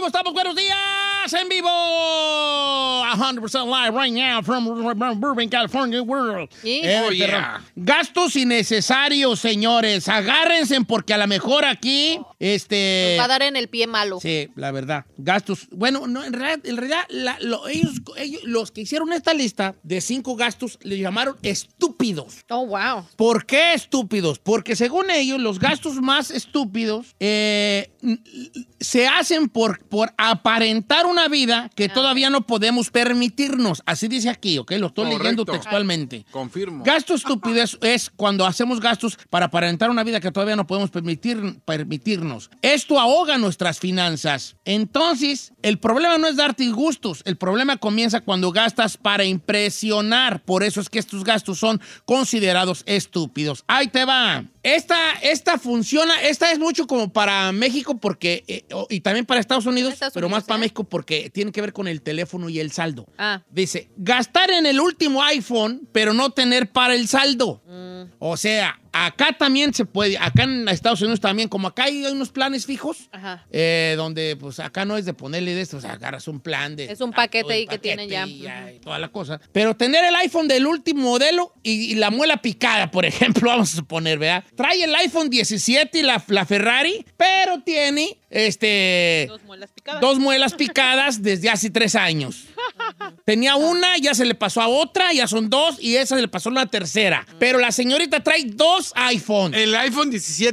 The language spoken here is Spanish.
¿Cómo estamos? Buenos días, en vivo. 100% live right now from Burbank, California, world. Gastos innecesarios, señores. Agárrense porque a lo mejor aquí, Nos va a dar en el pie malo. Sí, la verdad. Gastos. Bueno, no, en realidad ellos, los que hicieron esta lista de 5 gastos, le llamaron estúpidos. Oh, wow. ¿Por qué estúpidos? Porque según ellos, los gastos más estúpidos se hacen por aparentar una vida que todavía no podemos permitirnos. Así dice aquí, ¿ok? Lo estoy leyendo textualmente. Confirmo. Gasto estúpido es cuando hacemos gastos para aparentar una vida que todavía no podemos permitirnos. Esto ahoga nuestras finanzas. Entonces, el problema no es darte gustos. El problema comienza cuando gastas para impresionar. Por eso es que estos gastos son considerados estúpidos. Ahí te va. Esta funciona, esta es mucho como para México porque, y también para Estados Unidos, pero más para México porque tiene que ver con el teléfono y el saldo. Dice, gastar en el último iPhone, pero no tener para el saldo. O sea, acá también se puede, acá en Estados Unidos también, como acá hay unos planes fijos, donde pues acá no es de ponerle de esto, o sea, agarras un plan de... Es un paquete ahí que tienen ya. Y toda la cosa. Pero tener el iPhone del último modelo y la muela picada, por ejemplo, vamos a suponer, ¿verdad? Trae el iPhone 17 y la Ferrari, pero tiene, dos muelas picadas desde hace 3 años. Tenía una, ya se le pasó a otra, ya son 2, y esa se le pasó a la tercera. Pero la señorita trae 2 iPhones. El iPhone 17